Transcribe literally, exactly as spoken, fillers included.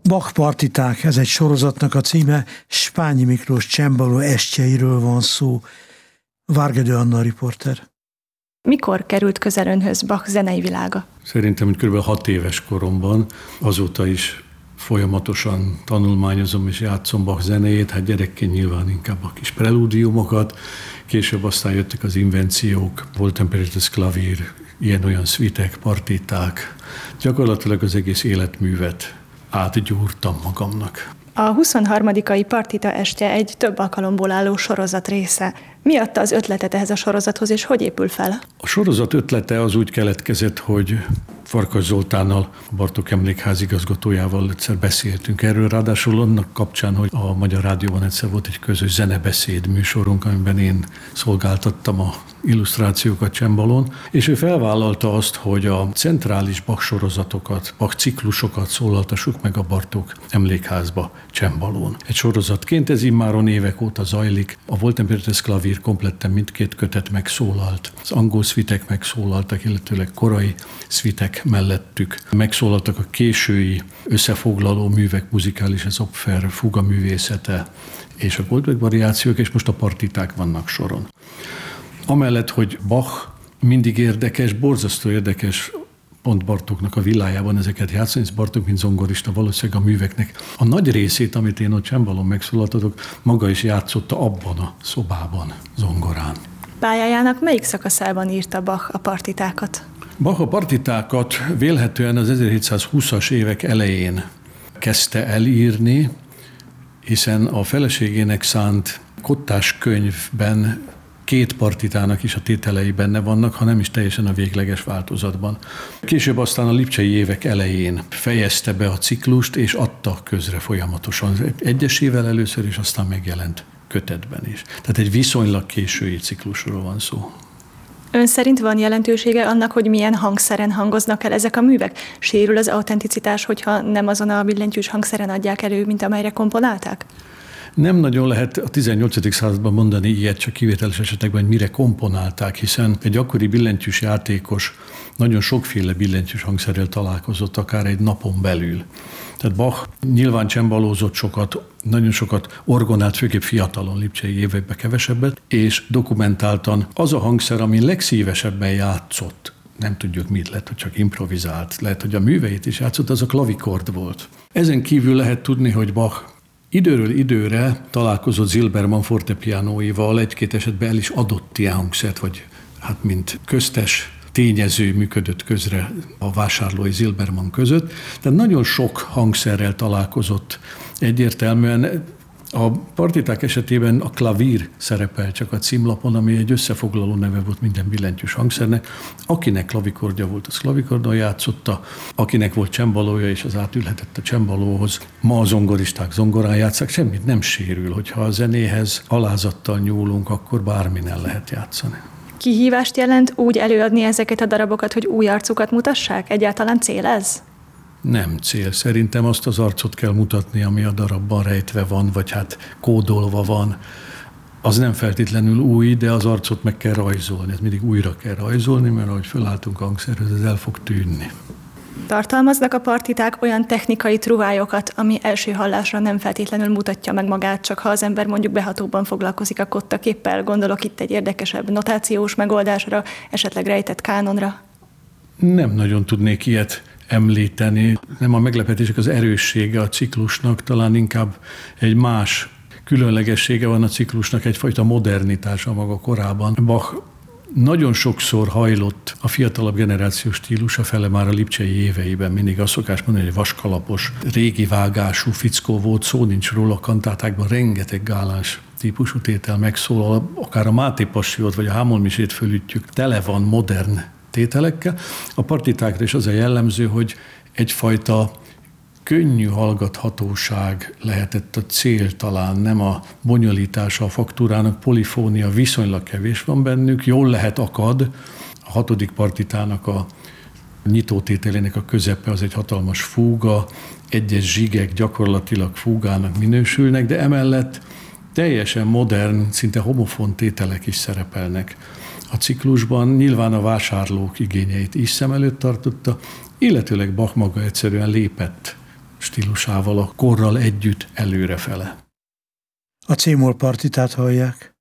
Bach partiták, ez egy sorozatnak a címe, Spányi Miklós csembaló estjeiről van szó. Várgedő Anna riporter. Mikor került közel önhöz Bach zenei világa? Szerintem, hogy kb. hat éves koromban, azóta is folyamatosan tanulmányozom és játszom Bach zenéjét, hát gyerekként nyilván inkább a kis prelúdiumokat, később aztán jöttek az invenciók, volt Temperatus klavír, ilyen-olyan szvitek, partiták, gyakorlatilag az egész életművet átgyúrtam magamnak. A huszonharmadikai partita estje egy több alkalomból álló sorozat része. Mi adta az ötletet ehhez a sorozathoz, és hogy épül fel? A sorozat ötlete az úgy keletkezett, hogy Farkas Zoltánnal, a Bartók Emlékház igazgatójával egyszer beszéltünk erről, ráadásul annak kapcsán, hogy a Magyar Rádióban egyszer volt egy közös zenebeszéd műsorunk, amiben én szolgáltattam a illusztrációkat csembalón, és ő felvállalta azt, hogy a centrális Bach sorozatokat, Bach ciklusokat szólaltassuk meg a Bartók Emlékházba csembalón. Egy sorozatként ez immáron évek óta zajlik, a Volt Temperatus klavír kompletten mindkét kötet megszólalt, az angol szvitek megszólaltak, illetőleg korai szvitek mellettük. Megszólaltak a késői összefoglaló művek, muzikális az Opfer, fuga művészete és a Goldberg variációk, és most a partiták vannak soron. Amellett, hogy Bach mindig érdekes, borzasztó érdekes pont Bartóknak a villájában ezeket játszani, és Bartók, mint zongorista, valószínűleg a műveknek a nagy részét, amit én ott csembalon megszólaltatok, maga is játszotta abban a szobában, zongorán. Pályájának melyik szakaszában írta Bach a partitákat? Bach a partitákat vélhetően az ezerhétszázhúszas évek elején kezdte elírni, hiszen a feleségének szánt kottás könyvben két partitának is a tételei benne vannak, ha nem is teljesen a végleges változatban. Később aztán a lipcsei évek elején fejezte be a ciklust, és adta közre folyamatosan. Egyesével először, és aztán megjelent kötetben is. Tehát egy viszonylag késői ciklusról van szó. Ön szerint van jelentősége annak, hogy milyen hangszeren hangoznak el ezek a művek? Sérül az autenticitás, hogyha nem azon a billentyűs hangszeren adják elő, mint amelyre komponálták? Nem nagyon lehet a tizennyolcadik században mondani ilyet, csak kivételes esetekben, hogy mire komponálták, hiszen egy akkori billentyűs játékos nagyon sokféle billentyűs hangszerrel találkozott, akár egy napon belül. Tehát Bach nyilván csembalózott sokat, nagyon sokat orgonált, főképp fiatalon, lipcsei években kevesebbet, és dokumentáltan az a hangszer, ami legszívesebben játszott, nem tudjuk mit, lehet, hogy csak improvizált, lehet, hogy a műveit is játszott, az a klavikord volt. Ezen kívül lehet tudni, hogy Bach időről időre találkozott Zilberman fortepianóival, egy-két esetben el is adott ilyen hangszert, vagy hát mint köztes tényező működött közre a vásárlói Zilberman között. Tehát nagyon sok hangszerrel találkozott egyértelműen. A partiták esetében a klavír szerepel csak a címlapon, ami egy összefoglaló neve volt minden billentyűs hangszernek. Akinek klavikordja volt, az klavikordon játszotta, akinek volt csembalója, és az átülhetett a csembalóhoz. Ma a zongoristák zongorán játsszák, semmit nem sérül, hogyha a zenéhez alázattal nyúlunk, akkor bárminen lehet játszani. Kihívást jelent úgy előadni ezeket a darabokat, hogy új arcukat mutassák? Egyáltalán cél ez? Nem cél. Szerintem azt az arcot kell mutatni, ami a darabban rejtve van, vagy hát kódolva van. Az nem feltétlenül új, de az arcot meg kell rajzolni. Ez mindig újra kell rajzolni, mert ahogy fölálltunk a hangszerhez, ez el fog tűnni. Tartalmaznak a partiták olyan technikai truhályokat, ami első hallásra nem feltétlenül mutatja meg magát, csak ha az ember mondjuk behatóban foglalkozik a kottaképpel, gondolok itt egy érdekesebb notációs megoldásra, esetleg rejtett kánonra? Nem nagyon tudnék ilyet említeni. Nem a meglepetések az erőssége a ciklusnak, talán inkább egy más különlegessége van a ciklusnak, egyfajta modernitása maga korában. Bach nagyon sokszor hajlott a fiatalabb generációs stílusa fele már a lipcsei éveiben. Mindig azt szokás mondani, hogy vaskalapos, régi vágású fickó volt, szó nincs róla, a kantátákban rengeteg gáláns típusú tétel megszólal, akár a Máté Passiót vagy a Hámolmisét fölütjük, tele van modern tételekkel. A partitákra is az a jellemző, hogy egyfajta könnyű hallgathatóság lehetett a cél talán, nem a bonyolítása a faktúrának, polifónia viszonylag kevés van bennük, jól lehet akad. A hatodik partitának a nyitótételének a közepe az egy hatalmas fúga, egyes zsigek gyakorlatilag fúgának minősülnek, de emellett teljesen modern, szinte homofon tételek is szerepelnek a ciklusban. Nyilván a vásárlók igényeit is szem előtt tartotta, illetőleg Bach maga egyszerűen lépett stílusával, a korral együtt előrefele. A C-moll partitát hallják.